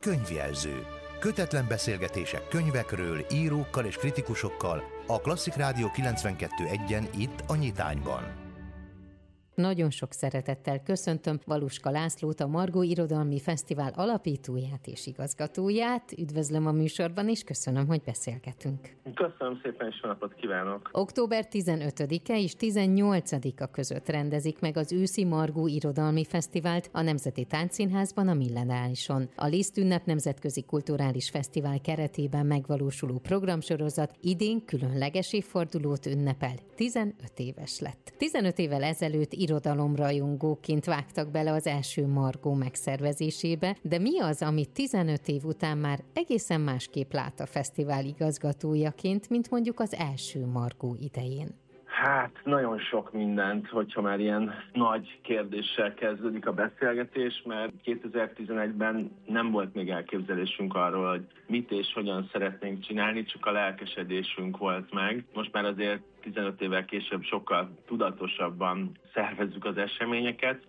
Könyvjelző. Kötetlen beszélgetések könyvekről, írókkal és kritikusokkal a Klasszik Rádió 92.1-en itt a Nyitányban. Nagyon sok szeretettel köszöntöm Valuska Lászlót, a Margó Irodalmi Fesztivál alapítóját és igazgatóját. Üdvözlöm a műsorban, és köszönöm, hogy beszélgetünk. Köszönöm szépen, és jó napot kívánok! Október 15-e és 18-a között rendezik meg az őszi Margó Irodalmi Fesztivált a Nemzeti Táncszínházban, a Millenárison. A Liszt ünnep nemzetközi kulturális fesztivál keretében megvalósuló programsorozat idén különleges évfordulót ünnepel. 15 éves lett. 15 évvel ezelőtt irodalomrajongóként vágtak bele az első Margó megszervezésébe, de mi az, amit 15 év után már egészen másképp lát a fesztivál igazgatójaként, mint mondjuk az első Margó idején? Hát nagyon sok mindent, hogyha már ilyen nagy kérdéssel kezdődik a beszélgetés, mert 2011-ben nem volt még elképzelésünk arról, hogy mit és hogyan szeretnénk csinálni, csak a lelkesedésünk volt meg. Most már azért 15 évvel később sokkal tudatosabban szervezzük az eseményeket.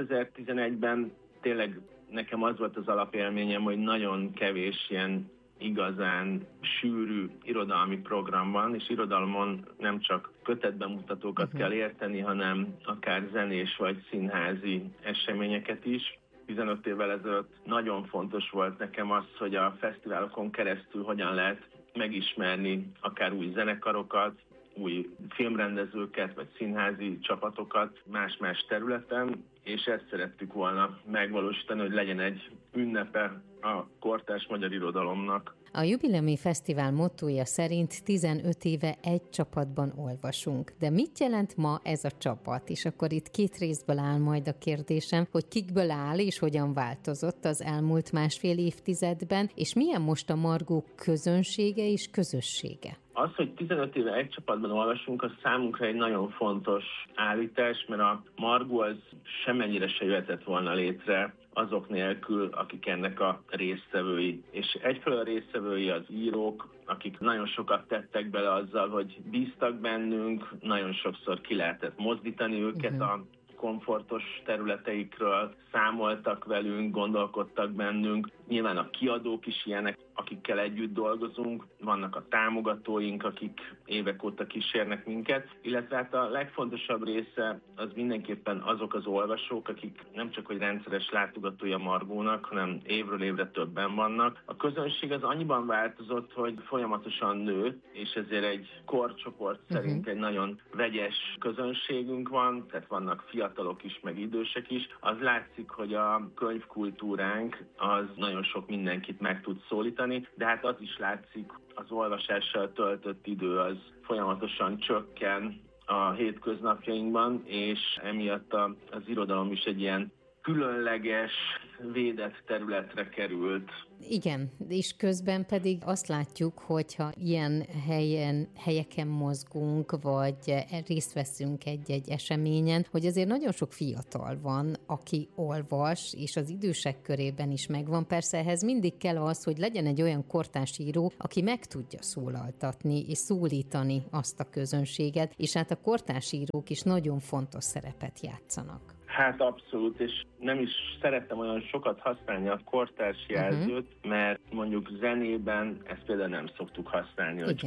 2011-ben tényleg nekem az volt az alapélményem, hogy nagyon kevés ilyen igazán sűrű irodalmi program van, és irodalmon nem csak kötetbemutatókat kell érteni, hanem akár zenés vagy színházi eseményeket is. 15 évvel ezelőtt nagyon fontos volt nekem az, hogy a fesztiválokon keresztül hogyan lehet megismerni akár új zenekarokat, új filmrendezőket, vagy színházi csapatokat más-más területen, és ezt szerettük volna megvalósítani, hogy legyen egy ünnepe a kortárs magyar irodalomnak. A Jubileumi Fesztivál mottója szerint 15 éve egy csapatban olvasunk. De mit jelent ma ez a csapat? És akkor itt két részből áll majd a kérdésem, hogy kikből áll és hogyan változott az elmúlt másfél évtizedben, és milyen most a Margó közönsége és közössége? Az, hogy 15 éve egy csapatban olvasunk, az számunkra egy nagyon fontos állítás, mert a Margó az semennyire se jöhetett volna létre azok nélkül, akik ennek a résztvevői. És egyfelől a résztvevői az írók, akik nagyon sokat tettek bele azzal, hogy bíztak bennünk, nagyon sokszor ki lehetett mozdítani őket a komfortos területeikről, számoltak velünk, gondolkodtak bennünk. Nyilván a kiadók is ilyenek, akikkel együtt dolgozunk, vannak a támogatóink, akik évek óta kísérnek minket, illetve hát a legfontosabb része az mindenképpen azok az olvasók, akik nem csak hogy rendszeres látogatója Margónak, hanem évről évre többen vannak. A közönség az annyiban változott, hogy folyamatosan nőtt, és ezért egy korcsoport szerint egy nagyon vegyes közönségünk van, tehát vannak fiatalok is, meg idősek is. Az látszik, hogy a könyvkultúránk az nagyon sok mindenkit meg tud szólítani, de hát az is látszik, az olvasással töltött idő az folyamatosan csökken a hétköznapjainkban, és emiatt az irodalom is egy ilyen különleges, védett területre került. Igen, és közben pedig azt látjuk, hogyha ilyen helyeken mozgunk, vagy részt veszünk egy eseményen, hogy azért nagyon sok fiatal van, aki olvas, és az idősek körében is megvan. Persze ehhez mindig kell az, hogy legyen egy olyan kortárs író, aki meg tudja szólaltatni és szólítani azt a közönséget, és hát a kortárs írók is nagyon fontos szerepet játszanak. Hát abszolút, és nem is szerettem olyan sokat használni a kortárs jelzőt, mert mondjuk zenében ezt például nem szoktuk használni, hogy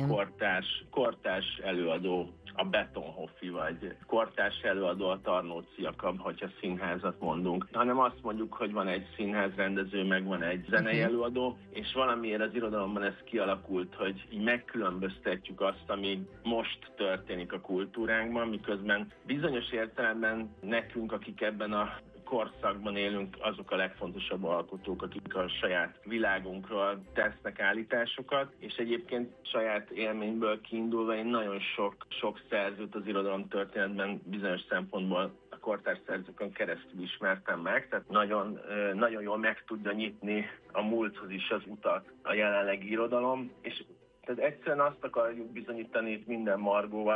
kortárs előadó a Betonhoffi, vagy kortárs előadó a Tarnóci Jakab, hogyha színházat mondunk, hanem azt mondjuk, hogy van egy színházrendező, meg van egy zenei előadó, és valamiért az irodalomban ez kialakult, hogy így megkülönböztetjük azt, ami most történik a kultúránkban, miközben bizonyos értelemben nekünk, akik ebben a korszakban élünk, azok a legfontosabb alkotók, akik a saját világunkról tesznek állításokat, és egyébként saját élményből kiindulva én nagyon sok szerzőt az irodalom történetben bizonyos szempontból a kortárs szerzőkön keresztül ismertem meg, tehát nagyon jól meg tudja nyitni a múlthoz is az utat a jelenlegi irodalom, és tehát egyszerűen azt akarjuk bizonyítani itt minden Margóval, hogy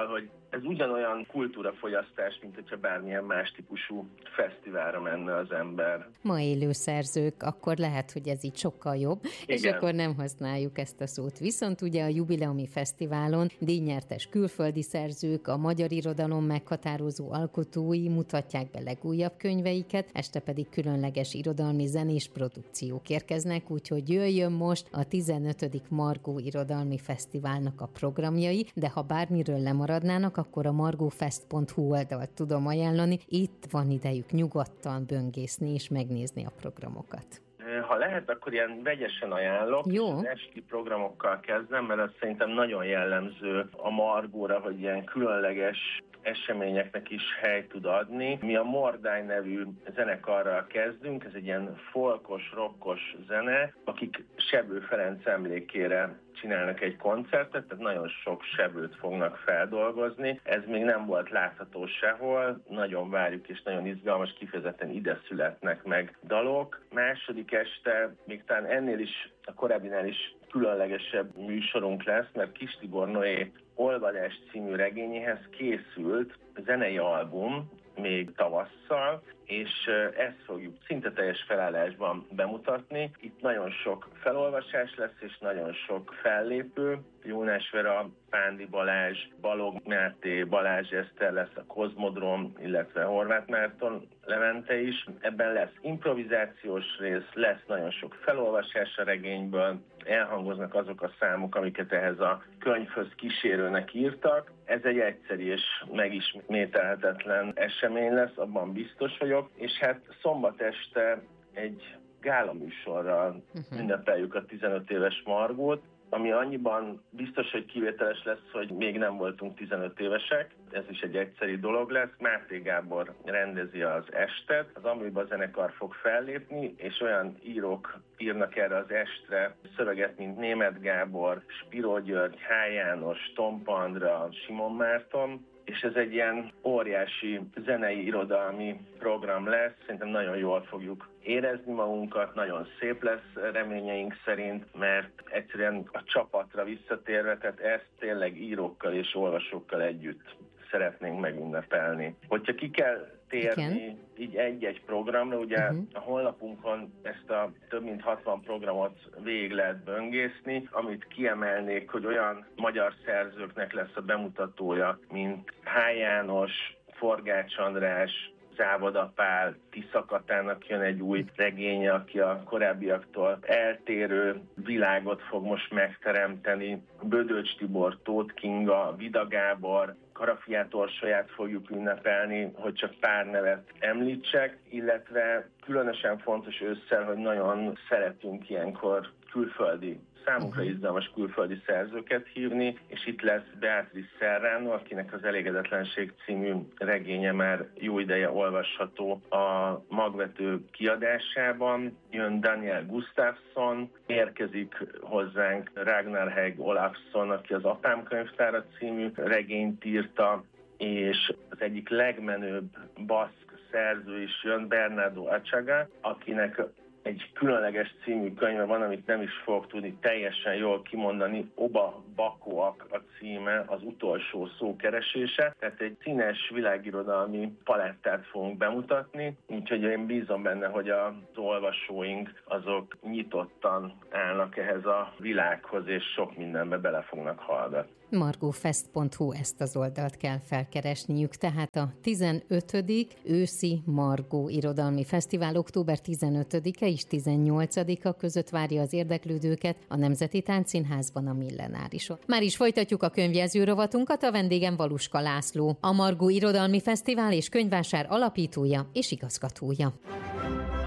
Ez ugyanolyan kultúrafogyasztás, mint hogyha bármilyen más típusú fesztiválra menne az ember. Ma élő szerzők, akkor lehet, hogy ez így sokkal jobb, igen. És akkor nem használjuk ezt a szót. Viszont ugye a Jubileumi Fesztiválon díjnyertes külföldi szerzők, a magyar irodalom meghatározó alkotói mutatják be legújabb könyveiket, este pedig különleges irodalmi zenés produkciók érkeznek, úgyhogy jöjjön most a 15. Margó Irodalmi Fesztiválnak a programjai, de ha bármiről lemaradnának, akkor a margofest.hu oldalt tudom ajánlani. Itt van idejük nyugodtan böngészni és megnézni a programokat. Ha lehet, akkor ilyen vegyesen ajánlok, és az esti programokkal kezdem, mert az szerintem nagyon jellemző a Margóra, hogy ilyen különleges eseményeknek is helyt tud adni. Mi a Mordály nevű zenekarral kezdünk, ez egy ilyen folkos, rockos zene, akik Sebő Ferenc emlékére csinálnak egy koncertet, tehát nagyon sok Sebőt fognak feldolgozni. Ez még nem volt látható sehol, nagyon várjuk és nagyon izgalmas, kifejezetten ide születnek meg dalok. Második este még talán ennél is, a korábbinál is különlegesebb műsorunk lesz, mert Kis Tibor Noé Olvadás című regényéhez készült zenei album még tavasszal, és ezt fogjuk szinte teljes felállásban bemutatni. Itt nagyon sok felolvasás lesz, és nagyon sok fellépő. Jónás Vera, Pándi Balázs, Balog Máté, Balázs Eszter lesz a Kozmodrom, illetve Horváth Márton Levente is. Ebben lesz improvizációs rész, lesz nagyon sok felolvasás a regényből, elhangoznak azok a számok, amiket ehhez a könyvhöz kísérőnek írtak. Ez egy egyszeri és megismételhetetlen esemény lesz, abban biztos vagyok, és hát szombat este egy gálaműsorral ünnepeljük a 15 éves Margót, ami annyiban biztos, hogy kivételes lesz, hogy még nem voltunk 15 évesek, ez is egy egyszeri dolog lesz. Máté Gábor rendezi az estet, az Amőba zenekar fog fellépni, és olyan írók írnak erre az estre szöveget, mint Németh Gábor, Spiró György, H. János, Tompa Andra, Simon Márton, és ez egy ilyen óriási zenei irodalmi program lesz, szerintem nagyon jól fogjuk érezni magunkat, nagyon szép lesz reményeink szerint, mert egyszerűen a csapatra visszatérve, tehát ezt tényleg írókkal és olvasókkal együtt szeretnénk megünnepelni. Hogyha ki kell térni így egy-egy programra, ugye a honlapunkon ezt a több mint 60 programot végig lehet böngészni, amit kiemelnék, hogy olyan magyar szerzőknek lesz a bemutatója, mint H. János, Forgács András, Závoda Pál, Tisza Katának jön egy új regénye, aki a korábbiaktól eltérő világot fog most megteremteni. Bödöcs Tibor, Tóth Kinga, Vida Gábor, Karafiát Orsolyát fogjuk ünnepelni, hogy csak pár nevet említsek, illetve különösen fontos ősszel, hogy nagyon szeretünk ilyenkor külföldi, számunkra izgalmas külföldi szerzőket hívni, és itt lesz Beatrice Serrano, akinek az Elégedetlenség című regénye már jó ideje olvasható a Magvető kiadásában. Jön Daniel Gustafsson, érkezik hozzánk Ragnar Haig Olafsson, aki az Apám könyvtára című regényt írta, és az egyik legmenőbb baszk szerző is jön, Bernardo Achaga, akinek egy különleges című könyve van, amit nem is fogok tudni teljesen jól kimondani, Oba Bakoak a címe, az utolsó szó keresése, tehát egy színes világirodalmi palettát fogunk bemutatni, úgyhogy én bízom benne, hogy az olvasóink azok nyitottan állnak ehhez a világhoz, és sok mindenbe bele fognak hallgatni. margofest.hu, ezt az oldalt kell felkeresniük, tehát a 15. őszi Margó Irodalmi Fesztivál október 15-e és 18-a között várja az érdeklődőket a Nemzeti Táncszínházban, a Millenárison. Már is folytatjuk a könyvjelző rovatunkat, a vendégem Valuska László, a Margó Irodalmi Fesztivál és Könyvvásár alapítója és igazgatója.